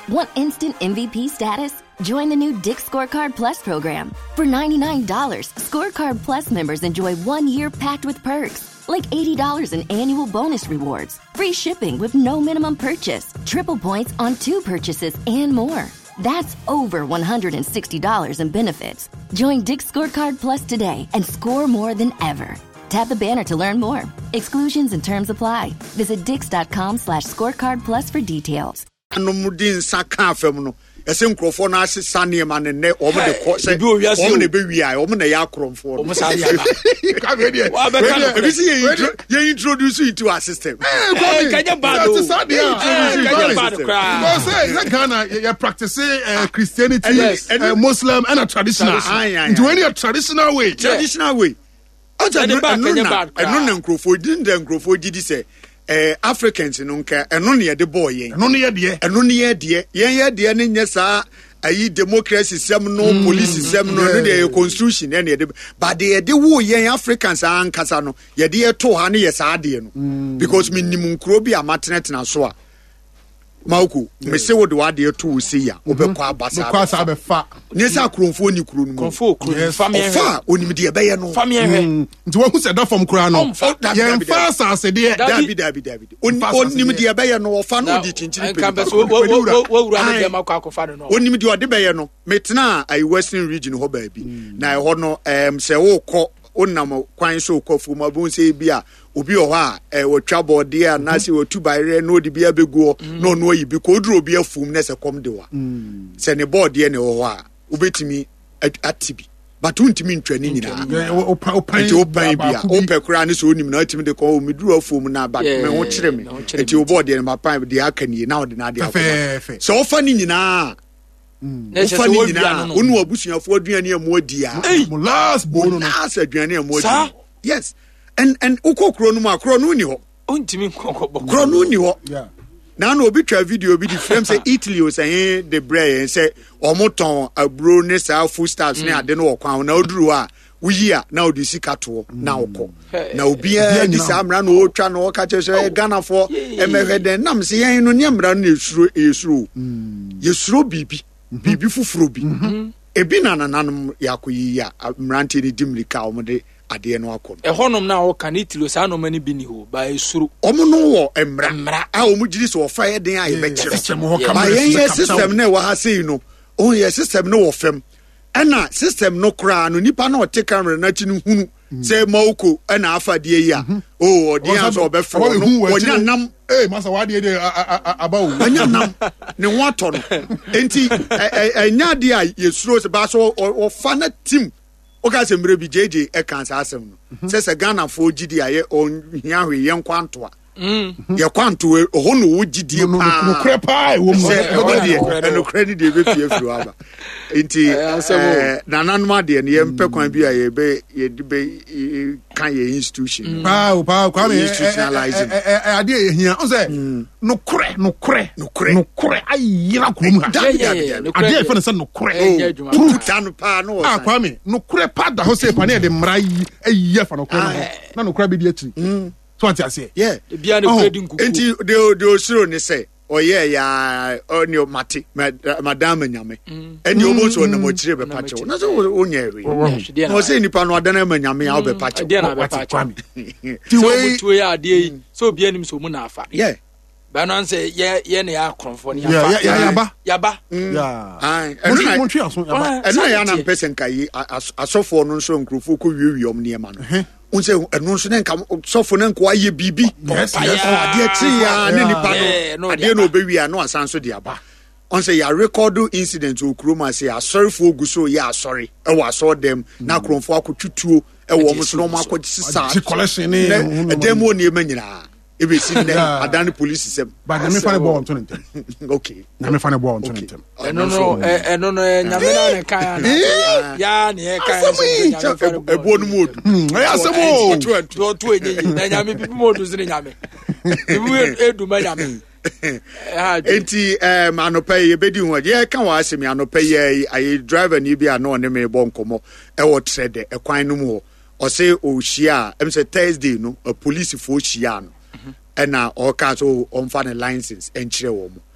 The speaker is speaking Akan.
Want instant MVP status? Join the new Dick's Scorecard Plus program. For $99, Scorecard Plus members enjoy 1 year packed with perks, like $80 in annual bonus rewards, free shipping with no minimum purchase, triple points on 2 purchases, and more. That's over $160 in benefits. Join Dick's Scorecard Plus today and score more than ever. Tap the banner to learn more. Exclusions and terms apply. Visit dix.com/scorecard plus for details. Ese nkrofo na ase sane ma ne ne omo de ko se omo ne be wi ai omo na ya kromfo omo sa ya ba ka be dey we see you introduce you to our system kanya bad o kanya bad cry no say na Ghana you practice Christianity Muslim and a traditional into any traditional way eno na nkrofo din de nkrofo gidi se Africans nunca eno ne de boy yen eno ne de yen ne nyesa ayi democracy system no police system no the constitution and the but they wo yen Africans ankasa no ye de to ha ne ye sa de no because minimum kro bi amatenet na so a Mauku, me say what the word you to see ya. Obekwa abasa. Because I be fa. Nyesa kromfo ni kuro no. Kromfo family. Fa onim de be ye no. Family. Nti wo hu se da fam kura no. Ye fa asase de. David. Onim de be ye no wo fa no di chinchiri pe. Wo wura ne dem akwa no. Onim de ode be ye no. Metena ai western region ho ba bi. Na ho no se wo kọ onam kwan so kofu ma bon se bia obi o ha wo twa bode a na se wo tu bayre no de bia beguo no no yi bi ko duro obi afum na se kom de wa se ne bode ne wo ha obetimi atibi but untimi ntwani nyina opan bia opekura ne so onim na atimi de ko mi duro afum na but me ho kire me eti o bode ne mapan de akani na ode na de akọ so ofa ni nyina Ofa ni nyina onu abusuafo aduane amu adia last bono last aduane amu adia yes and ukokro no makro no ni ho ontimi kokko kro no ni ho na na obi twa video bi di frame say Italy o say the bread say omoton abro ne sa food stars ne ade no okwan na oduru a wuyi a na odi sika to na okọ na obi a di samra no otwa no ka che Ghana for emehede nam se yen no nyamra no yesuro bibi fufuro bi ebi nananam yakoyi ya mranti ni dimrika omode ade no akọ ehonom na o kan Italy sa no mani bi ni ho ba esuro omo no wo emra a omo giri so fa ye den aye be kire ba yen system na wa ha sei no o ye system no wo fam ana system no kra no nipa na o te camera na chi no hunu say mauko ana afade yi a o odi an so be fro no wonya nam masa wade de abawo wonya nam ne ho ato no enti enya de a yesuro se ba so o fa na team o ka se mre bi jeje e kan sa asem no se Ghana fo gidi aye on hia hwe ye nkwanto a ye kwanto ho no wo gidi pa no krepa wo mo no credit de be fie fru aba enti na nanuma de ne ye mpe kwan bi a ye be kan ye institution pa kwa me ade ye hia o say no kre ayira krom ha ade e fa na say no kre tan pa no kwa me no kre pa da ho say pa na de mra ayi fa no kre na no kre be di akiri so what I say yeah bia na kre di nkuku enti de osuro ne say oye ya onio mate madam nyame eni obo so na mo kire be pache na so onyewe no say nipa no adana ma nyame ya be pache na be pache ti we tu ya ade yi so bia nim so mu na afa yeah ba no say ye na ya kronfo ni yaba yeah eno ya na person kai asofo no so nkrofo ko wiewie om ne ma no unse eno so nka sofo na nko aye bibi ade ti ya ne nipa no ade no obewia no asanso de aba on say ya record incident okroma say sorry for guso ya sorry e wa so dem na kronfo akotutuo e wo mo so no akosisa collection ni demo ni emanyira ebe si ne adan police system ba na me fa bo on tontem okay na me fa bo on tontem no nyame na ne kan ya ne kan ebo no modu ya sebo to enyi na nyame bibi modu zine nyame bibi edu ma nyame enti anopa ye bedi ho ye kan wa asemi anopa ye ayi driver ni bi ano ne me bo nkomo e wo trede e kwan no mu o say o hia em say Thursday no a police for hia no na o ka so on fa na license en kire wo mo